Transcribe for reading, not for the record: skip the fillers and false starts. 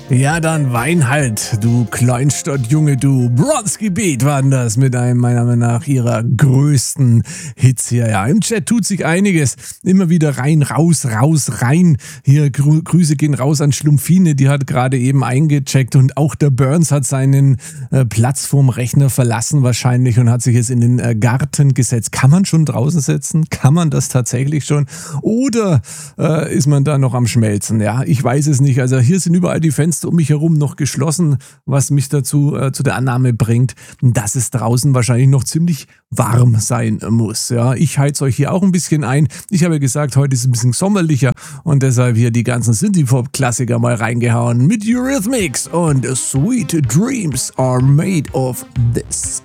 Ja, dann wein halt, du Kleinstadtjunge, du. Bronski Beat waren das mit einem, meiner Meinung nach, ihrer größten Hits hier. Ja, im Chat tut sich einiges. Immer wieder rein, raus, raus, rein. Hier, Grüße gehen raus an Schlumpfine, die hat gerade eben eingecheckt. Und auch der Burns hat seinen Platz vorm Rechner verlassen wahrscheinlich und hat sich jetzt in den Garten gesetzt. Kann man schon draußen setzen? Kann man das tatsächlich schon? Oder ist man da noch am Schmelzen? Ja, ich weiß es nicht. Also hier sind überall die Fenster um mich herum noch geschlossen, was mich dazu zu der Annahme bringt, dass es draußen wahrscheinlich noch ziemlich warm sein muss. Ja, ich heiz euch hier auch ein bisschen ein. Ich habe ja gesagt, heute ist es ein bisschen sommerlicher und deshalb hier die ganzen Synthie-Pop-Klassiker mal reingehauen mit Eurythmics und Sweet Dreams are made of this.